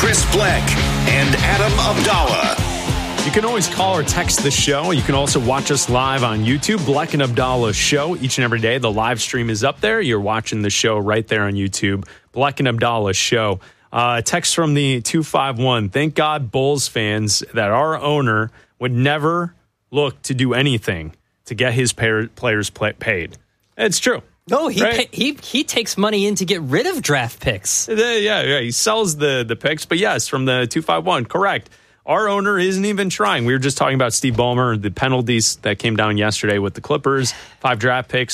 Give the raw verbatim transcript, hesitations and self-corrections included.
Chris Black and Adam Abdallah. You can always call or text the show. You can also watch us live on YouTube, Black and Abdallah Show, each and every day. The live stream is up there. You're watching the show right there on YouTube, Black and Abdallah Show. Uh, text from the two five one. Thank God, Bulls fans, that our owner would never look to do anything to get his pay- players play- paid. It's true. No, he, right? pay, he he takes money in to get rid of draft picks. Yeah, yeah, he sells the, the picks. But yes, from the two five one, correct. Our owner isn't even trying. We were just talking about Steve Ballmer, the penalties that came down yesterday with the Clippers, five draft picks.